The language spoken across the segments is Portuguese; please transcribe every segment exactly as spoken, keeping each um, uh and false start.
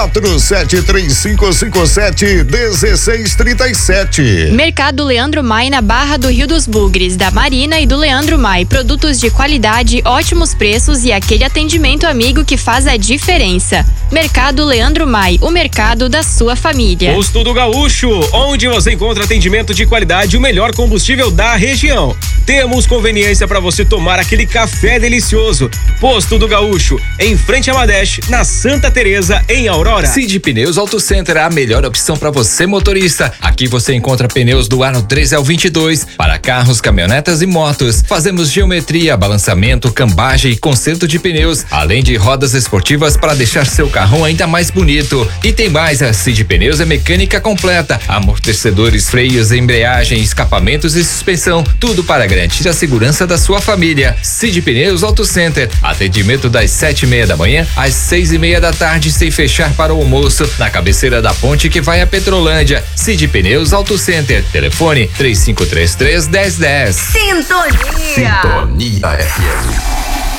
quatro sete três cinco cinco sete um seis três sete. Mercado Leandro Mai na Barra do Rio dos Bugres, da Marina e do Leandro Mai. Produtos de qualidade, ótimos preços e aquele atendimento amigo que faz a diferença. Mercado Leandro Mai, o mercado da sua família. Posto do Gaúcho, onde você encontra atendimento de qualidade e o melhor combustível da região. Temos conveniência para você tomar aquele café delicioso. Posto do Gaúcho, em frente a Madech, na Santa Teresa, em Aurora. Cid Pneus Auto Center, a melhor opção para você motorista. Aqui você encontra pneus do aro três ao vinte e dois para carros, caminhonetas e motos. Fazemos geometria, balançamento, cambagem e conserto de pneus, além de rodas esportivas para deixar seu carro ainda mais bonito. E tem mais, a Cid Pneus é mecânica completa, amortecedores, freios, embreagem, escapamentos e suspensão, tudo para garantir a segurança da sua família. Cid Pneus Auto Center, atendimento das sete e meia da manhã às seis e meia da tarde, sem fechar para o almoço, na cabeceira da ponte que vai a Petrolândia. Cid Pneus Auto Center, telefone três cinco três três, um zero um zero. Sintonia. Sintonia F M.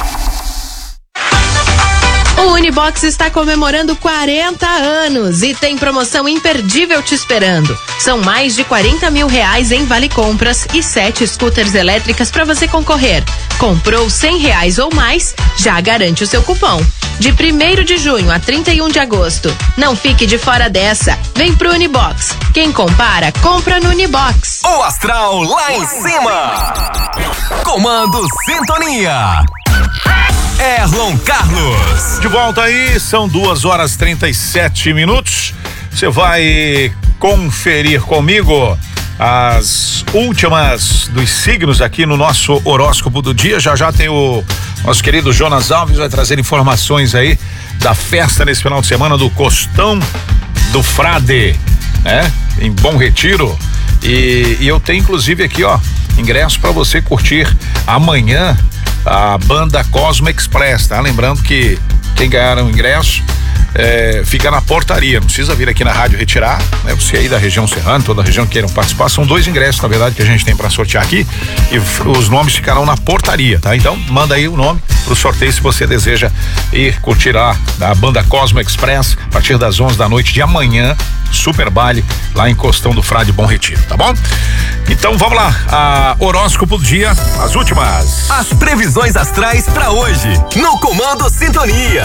O Unibox está comemorando quarenta anos e tem promoção imperdível te esperando. São mais de quarenta mil reais em vale compras e sete scooters elétricas para você concorrer. Comprou cem reais ou mais, já garante o seu cupom. De primeiro de junho a trinta e um de agosto. Não fique de fora dessa. Vem pro Unibox. Quem compara, compra no Unibox. O astral lá em cima. Comando Sintonia. Erlon Carlos. De volta aí, são duas horas trinta e sete minutos. Você vai conferir comigo as últimas dos signos aqui no nosso horóscopo do dia. Já já tem o nosso querido Jonas Alves, vai trazer informações aí da festa nesse final de semana do Costão do Frade, né? Em Bom Retiro. E, e eu tenho inclusive aqui, ó, ingresso para você curtir amanhã a banda Cosmo Express, tá? Lembrando que quem ganhar o ingresso é, fica na portaria, não precisa vir aqui na rádio retirar, né? Você aí da região serrana, toda a região que queiram participar, são dois ingressos, na verdade, que a gente tem para sortear aqui e os nomes ficarão na portaria, tá? Então, manda aí o nome pro sorteio se você deseja ir curtir a, a banda Cosmo Express a partir das onze da noite de amanhã, super baile lá em Costão do Frade, Bom Retiro, tá bom? Então vamos lá, a horóscopo do dia, as últimas. As previsões astrais para hoje, no Comando Sintonia.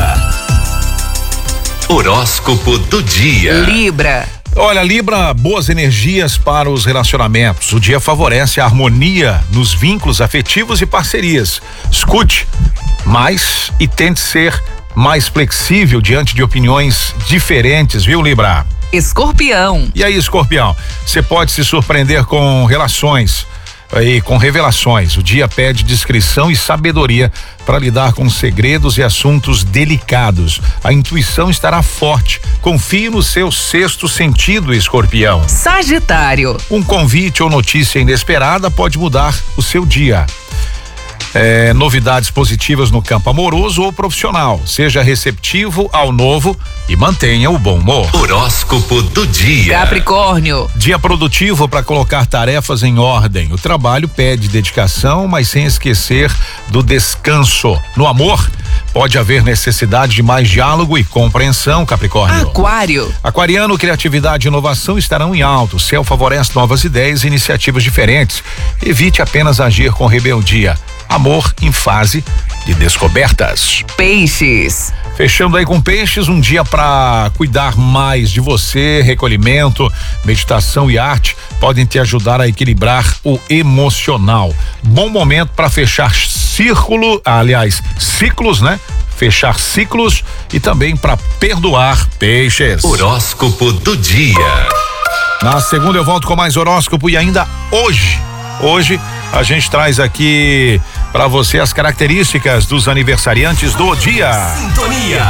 Horóscopo do dia. Libra. Olha, Libra, boas energias para os relacionamentos. O dia favorece a harmonia nos vínculos afetivos e parcerias. Escute mais e tente ser mais flexível diante de opiniões diferentes, viu, Libra? Escorpião. E aí, Escorpião, você pode se surpreender com relações e com revelações. O dia pede discrição e sabedoria para lidar com segredos e assuntos delicados. A intuição estará forte. Confie no seu sexto sentido, Escorpião. Sagitário. Um convite ou notícia inesperada pode mudar o seu dia. É, novidades positivas no campo amoroso ou profissional. Seja receptivo ao novo e mantenha o bom humor. Horóscopo do dia. Capricórnio. Dia produtivo para colocar tarefas em ordem. O trabalho pede dedicação, mas sem esquecer do descanso. No amor, pode haver necessidade de mais diálogo e compreensão, Capricórnio. Aquário. Aquariano, criatividade e inovação estarão em alto. O céu favorece novas ideias e iniciativas diferentes. Evite apenas agir com rebeldia. Amor em fase de descobertas. Peixes. Fechando aí com peixes, um dia para cuidar mais de você. Recolhimento, meditação e arte podem te ajudar a equilibrar o emocional. Bom momento para fechar círculo, aliás, ciclos, né? Fechar ciclos e também para perdoar, peixes. Horóscopo do dia. Na segunda eu volto com mais horóscopo e ainda hoje, hoje a gente traz aqui para você as características dos aniversariantes do dia. Sintonia.